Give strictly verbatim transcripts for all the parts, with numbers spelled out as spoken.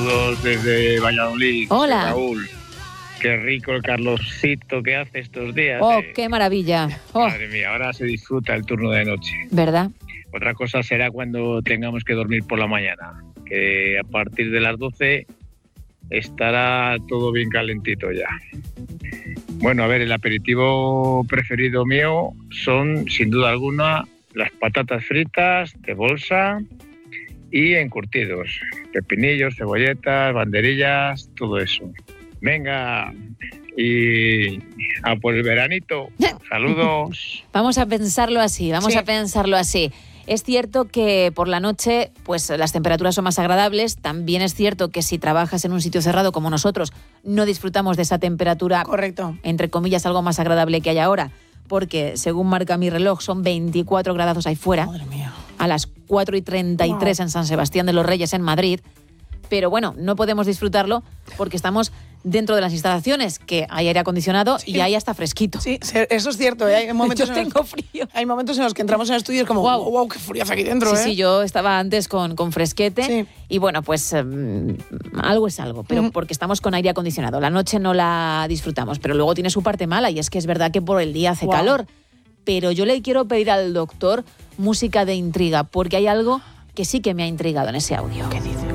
Saludos desde Valladolid. Hola. Raúl. Qué rico el Carlosito que hace estos días. Oh, eh. qué maravilla. Oh. Madre mía, ahora se disfruta el turno de noche. ¿Verdad? Otra cosa será cuando tengamos que dormir por la mañana, que a partir de las doce estará todo bien calentito ya. Bueno, a ver, el aperitivo preferido mío son, sin duda alguna, las patatas fritas de bolsa y encurtidos. Pepinillos, cebolletas, banderillas, todo eso. Venga, y a por el veranito. Saludos. Vamos a pensarlo así, vamos Sí. a pensarlo así. Es cierto que por la noche pues las temperaturas son más agradables. También es cierto que si trabajas en un sitio cerrado como nosotros, no disfrutamos de esa temperatura, Correcto. entre comillas, algo más agradable que hay ahora. Porque, según marca mi reloj, son veinticuatro grados ahí fuera. Madre mía. A las cuatro y treinta y tres Wow. en San Sebastián de los Reyes, en Madrid. Pero bueno, no podemos disfrutarlo porque estamos dentro de las instalaciones, que hay aire acondicionado Sí. y ahí hasta fresquito. Sí, se- eso es cierto. ¿eh? Hay momentos Yo en los- tengo frío. Hay momentos en los que entramos en el estudio y es como, wow, Guau. wow, qué frío hace aquí dentro, Sí, ¿eh? sí, yo estaba antes con, con fresquete Sí. y bueno, pues um, algo es algo, pero Ujú. porque estamos con aire acondicionado. La noche no la disfrutamos, pero luego tiene su parte mala y es que es verdad que por el día hace Guau. calor. Pero yo le quiero pedir al doctor música de intriga, porque hay algo que sí que me ha intrigado en ese audio. ¿Qué dices?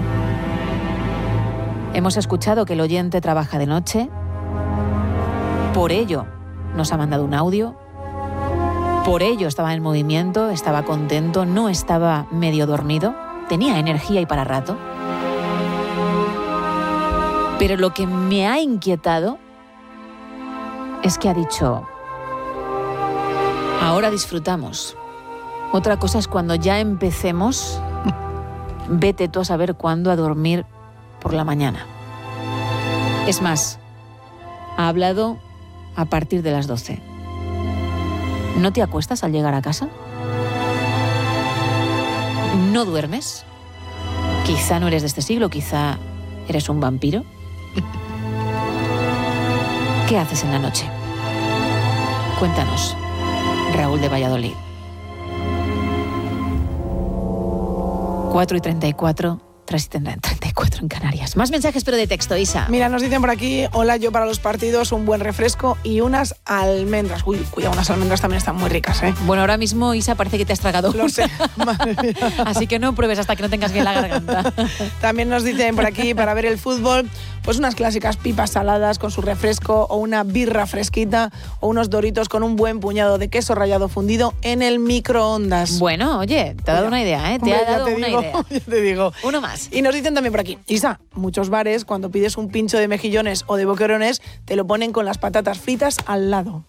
Hemos escuchado que el oyente trabaja de noche, por ello nos ha mandado un audio, por ello estaba en movimiento, estaba contento, no estaba medio dormido, tenía energía y para rato. Pero lo que me ha inquietado es que ha dicho, ahora disfrutamos. Otra cosa es cuando ya empecemos, vete tú a saber cuándo a dormir por la mañana. Es más, ha hablado a partir de las doce. ¿No te acuestas al llegar a casa? ¿No duermes? Quizá no eres de este siglo, quizá eres un vampiro. ¿Qué haces en la noche? Cuéntanos. Raúl de Valladolid. cuatro y treinta y cuatro, tres y treinta y cuatro en Canarias. Más mensajes, pero de texto, Isa. Mira, nos dicen por aquí, hola, yo para los partidos un buen refresco y unas almendras. Uy, cuidado, unas almendras también están muy ricas, ¿eh? Bueno, ahora mismo, Isa, parece que te has tragado. Lo sé. Madre mía. Así que no pruebes hasta que no tengas bien la garganta. También nos dicen por aquí, para ver el fútbol, pues unas clásicas pipas saladas con su refresco o una birra fresquita o unos doritos con un buen puñado de queso rallado fundido en el microondas. Bueno, oye, te ha dado una idea, ¿eh? Te Hombre, ha ya dado te una digo, idea. ya te digo. Uno más. Y nos dicen también por aquí, Isa, muchos bares cuando pides un pincho de mejillones o de boquerones te lo ponen con las patatas fritas al lado.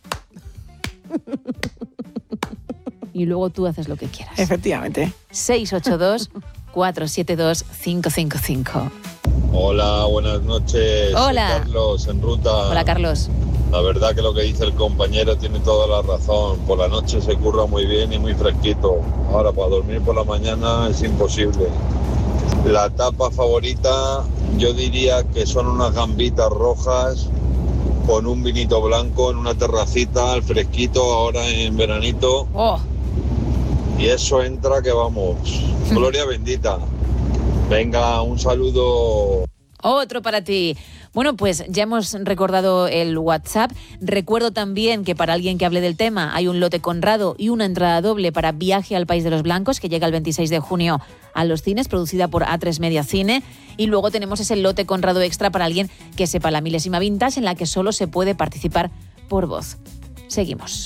Y luego tú haces lo que quieras. Efectivamente. seis ocho dos, cuatro siete dos, cinco cinco cinco. Hola, buenas noches. Hola. Soy Carlos, en ruta. Hola, Carlos. La verdad que lo que dice el compañero tiene toda la razón. Por la noche se curra muy bien y muy fresquito. Ahora, para dormir por la mañana es imposible. La tapa favorita, yo diría que son unas gambitas rojas con un vinito blanco en una terracita, al fresquito, ahora en veranito. Oh, Y eso entra que vamos. Gloria bendita. Venga, un saludo. otro para ti. Bueno, pues ya hemos recordado el WhatsApp. Recuerdo también que para alguien que hable del tema hay un lote Conrado y una entrada doble para Viaje al País de los Blancos, que llega el veintiséis de junio a los cines, producida por A tres Media Cine. Y luego tenemos ese lote Conrado extra para alguien que sepa la milésima vintage, en la que solo se puede participar por voz. Seguimos.